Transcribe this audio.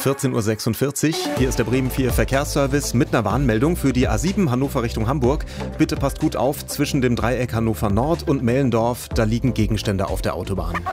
14:46 Uhr. Hier ist der Bremen 4 Verkehrsservice mit einer Warnmeldung für die A7 Hannover Richtung Hamburg. Bitte passt gut auf, zwischen dem Dreieck Hannover Nord und Mellendorf, da liegen Gegenstände auf der Autobahn.